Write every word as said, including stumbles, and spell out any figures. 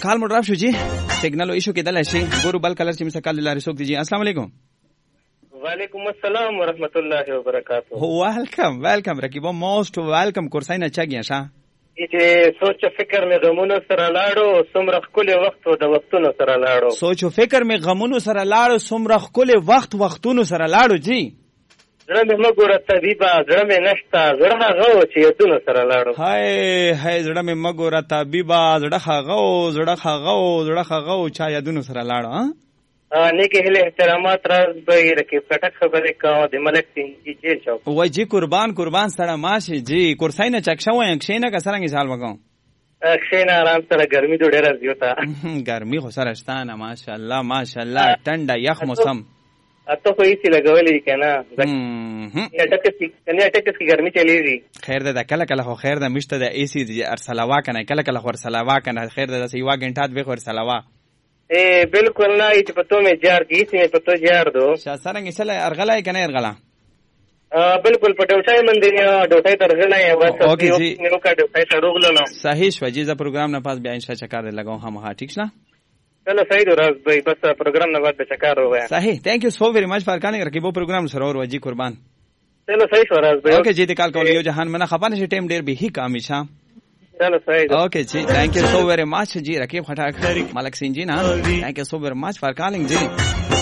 کال مو ډراپ شو جی سیګنل ایشو کېدل شي ګورو بل کلر چې مسکل لاري سوق دي جی السلام علیکم وعلیکم السلام ورحمۃ اللہ وبرکاتہ ویلکم ویلکم رقیبو موسٹ ویلکم کورسای نه چاګیا شا چې سوچ او فکر می غمونو سره لاړو سمره خپل وخت او د وختونو سره لاړو سوچ او فکر می غمونو سره لاړو سمره خپل وخت وختونو سره لاړو جی زړه می مګوره طبيبه زړه می نشتا زړه هغه چې یادونو سره لاړو هاي هاي زړه می مګوره طبيبه زړه هغه زړه هغه زړه هغه چا یادونو سره لاړو ها نیکی هله احترامات راز به رکیب کټک خبره کا د ملک سنگ جیل چوک وای جی قربان قربان سره ماشي جی کورسای نه چک شو یم کښینه کسرنګ حال وکم کښینه آرام سره ګرمي ډېر راځي وتا ګرمي خو سره شتانه ماشاءالله ماشاءالله ټنډه یخ موسم اته خو یې لګولې کنه اټکس کنه اټکس کی ګرمي چلیږي خیر ده کله کله خو خیر ده مشته ده ای سی ارسلوا کنه کله کله خو ارسلوا کنه خیر ده سیوا غنټات به خو ارسلوا اے بالکل نه ایت پتو میں جار کی سی میں پتو جار دو شا سرنګ سره ارغلای کنه ارغلا بالکل پټوټای مندریا ډوټای ترغلای بس اوکے جی نو کا ډوټای ترغلو نو صحیح شوجی ز پروگرام نه پاس بیا ان شاء چکر لگاو هم ها ٹھیک نا چلو صحیح دو راز بھائی بس پروگرام نه بعد چکر ہو گیا صحیح تھینک یو سو ویری مچ فار کاننگ رکیبو پروگرام سره اور وجی قربان چلو صحیح شو راز بھائی اوکے جی د کال کولیو جهان منه خپانه شي ټیم ډیر به هی کامیشا چلو صحیح اوکے جی تھینک یو سو ویری مچ جی رکیب خټاک ملک سنگ جی نا تھینک یو سو ویری مچ فار کالنگ جی